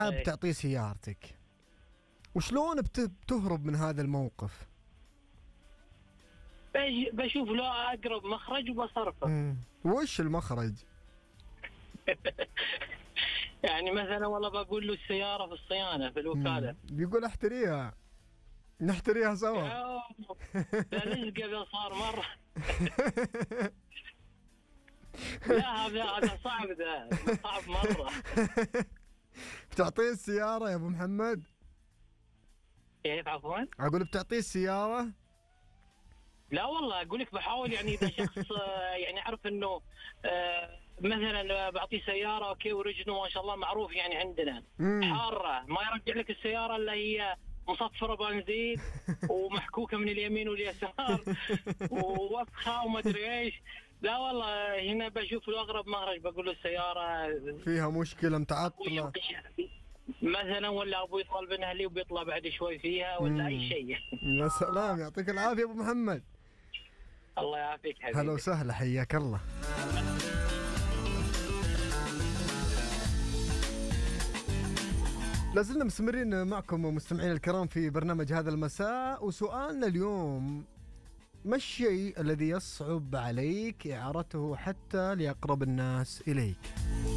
بتعطيه سيارتك، وشلون بتهرب من هذا الموقف؟ بشوف له اقرب مخرج وبصرفه. وش المخرج؟ يعني مثلا والله بقول له السياره في الصيانه في الوكاله، يقول احتريها، نحتريها سوا. لا لزقه ذا صار مره. لا هذا صعب، ذا صعب مره. بتعطيه السياره يا ابو محمد؟ كيف عفوا؟ اقول بتعطيه السياره؟ لا والله اقول لك بحاول، يعني اذا شخص يعني اعرف انه مثلا بعطيه سياره اوكي ورجله ما شاء الله معروف يعني عندنا حاره، ما يرجع لك السياره الا هي مصفره بنزين ومحكوكه من اليمين واليسار ووسخه وما ادري ايش. لا والله هنا بشوف له اقرب مخرج، بقول له السياره فيها مشكله متعطله مثلا، ولا ابوي يطلب منها لي وبيطلع بعد شوي فيها ولا اي شيء. يا سلام، يعطيك العافيه ابو محمد. الله يعافيك حبيبي. هلا وسهلا، حياك الله. لازلنا مستمرين معكم مستمعين الكرام في برنامج هذا المساء، وسؤالنا اليوم: ما الشيء الذي يصعب عليك إعارته حتى لأقرب الناس إليك؟